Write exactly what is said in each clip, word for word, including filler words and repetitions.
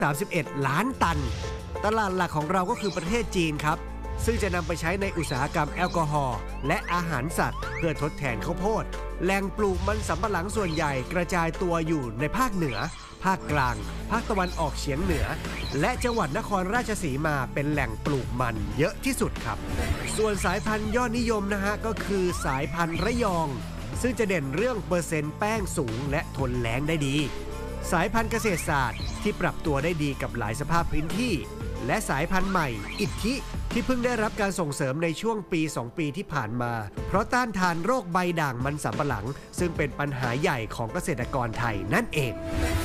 สามสิบเอ็ดล้านตันตลาดหลักของเราก็คือประเทศจีนครับซึ่งจะนำไปใช้ในอุตสาหกรรมแอลกอฮอล์และอาหารสัตว์เพื่อทดแทนข้าวโพดแหล่งปลูกมันสำปะหลังส่วนใหญ่กระจายตัวอยู่ในภาคเหนือภาคกลางภาคตะวันออกเฉียงเหนือและจังหวัดนครราชสีมาเป็นแหล่งปลูกมันเยอะที่สุดครับส่วนสายพันธุ์ยอดนิยมนะฮะก็คือสายพันธุ์ระยองซึ่งจะเด่นเรื่องเปอร์เซ็นต์แป้งสูงและทนแล้งได้ดีสายพันธุ์เกษตรศาสตร์ที่ปรับตัวได้ดีกับหลายสภาพพื้นที่และสายพันธุ์ใหม่อิทธิที่เพิ่งได้รับการส่งเสริมในช่วงปีสองปีที่ผ่านมาเพราะต้านทานโรคใบด่างมันสำปะหลังซึ่งเป็นปัญหาใหญ่ของเกษตรกรไทยนั่นเอง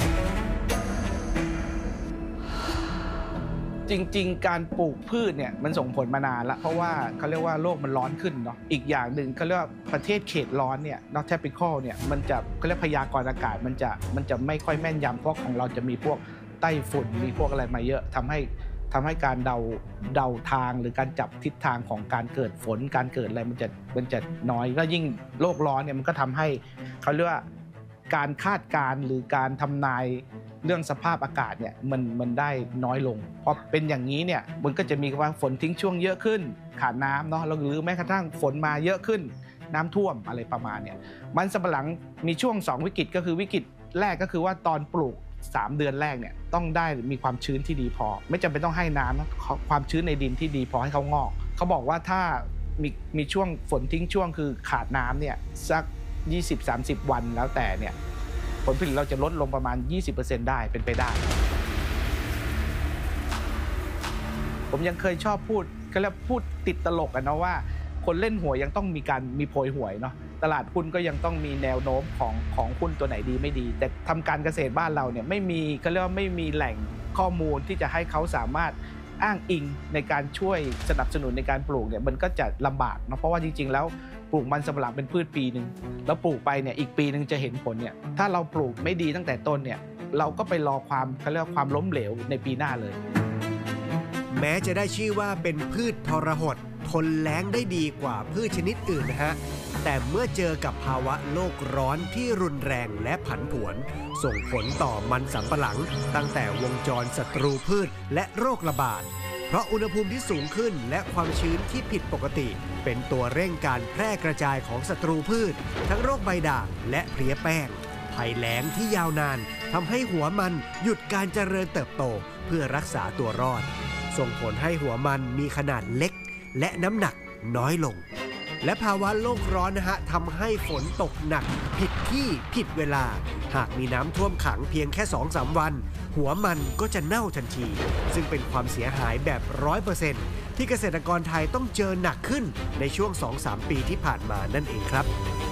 จริงๆการปลูกพืชเนี่ยมันส่งผลมานานแล้วเพราะว่าเขาเรียกว่าโลกมันร้อนขึ้นเนาะอีกอย่างหนึ่งเขาเรียกว่าประเทศเขตร้อนเนี่ยนอร์ทแทปิคอลเนี่ยมันจะเขาเรียกพยากรณ์อากาศมันจะมันจะไม่ค่อยแม่นยำเพราะของเราจะมีพวกไต้ฝุ่นมีพวกอะไรมาเยอะทำให้ทำให้การเดาเดาทางหรือการจับทิศทางของการเกิดฝนการเกิดอะไรมันจะมันจะน้อยแล้วยิ่งโลกร้อนเนี่ยมันก็ทำให้เขาเรียกว่าการคาดการณ์หรือการทำนายเรื่องสภาพอากาศเนี่ยมันมันได้น้อยลงเพราะเป็นอย่างนี้เนี่ยมันก็จะมีว่าฝนทิ้งช่วงเยอะขึ้นขาดน้ำเนาะหรือแม้กระทั่งฝนมาเยอะขึ้นน้ำท่วมอะไรประมาณเนี่ยมันสำปะหลังมีช่วงสองวิกฤตก็คือวิกฤตแรกก็คือว่าตอนปลูกสามเดือนแรกเนี่ยต้องได้มีความชื้นที่ดีพอไม่จำเป็นต้องให้น้ำนะความชื้นในดินที่ดีพอให้เขางอกเขาบอกว่าถ้ามีมีช่วงฝนทิ้งช่วงคือขาดน้ำเนี่ยสัก ยี่สิบถึงสามสิบ วันแล้วแต่เนี่ยผลผลิตเราจะลดลงประมาณ ยี่สิบเปอร์เซ็นต์ ได้เป็นไปได้ผมยังเคยชอบพูดก็แล้วพูดติดตลกกันนะว่าคนเล่นหวยยังต้องมีการมีโพยหวยเนาะตลาดหุ้นก็ยังต้องมีแนวโน้มของของหุ้นตัวไหนดีไม่ดีแต่ทำการเกษตรบ้านเราเนี่ยไม่มีก็เรียกว่าไม่มีแหล่งข้อมูลที่จะให้เขาสามารถอ้างอิงในการช่วยสนับสนุนในการปลูกเนี่ยมันก็จะลำบากนะเพราะว่าจริงๆแล้วปลูกมันสำปะหลังเป็นพืชปีหนึ่งแล้วปลูกไปเนี่ยอีกปีหนึ่งจะเห็นผลเนี่ยถ้าเราปลูกไม่ดีตั้งแต่ต้นเนี่ยเราก็ไปรอความเขาเรียกว่าความล้มเหลวในปีหน้าเลยแม้จะได้ชื่อว่าเป็นพืชทรหดทนแล้งได้ดีกว่าพืชชนิดอื่นนะฮะแต่เมื่อเจอกับภาวะโลกร้อนที่รุนแรงและผันผวนส่งผลต่อมันสำปะหลังตั้งแต่วงจรศัตรูพืชและโรคระบาดเพราะอุณหภูมิที่สูงขึ้นและความชื้นที่ผิดปกติเป็นตัวเร่งการแพร่กระจายของศัตรูพืชทั้งโรคใบด่างและเพลี้ยแป้งภัยแล้งที่ยาวนานทำให้หัวมันหยุดการเจริญเติบโตเพื่อรักษาตัวรอดส่งผลให้หัวมันมีขนาดเล็กและน้ำหนักน้อยลงและภาวะโลกร้อนนะฮะทำให้ฝนตกหนักผิดที่ผิดเวลาหากมีน้ำท่วมขังเพียงแค่ สองถึงสาม วันหัวมันก็จะเน่าทันทีซึ่งเป็นความเสียหายแบบ ร้อยเปอร์เซ็นต์ ที่เกษตรกรไทยต้องเจอหนักขึ้นในช่วง สองถึงสาม ปีที่ผ่านมานั่นเองครับ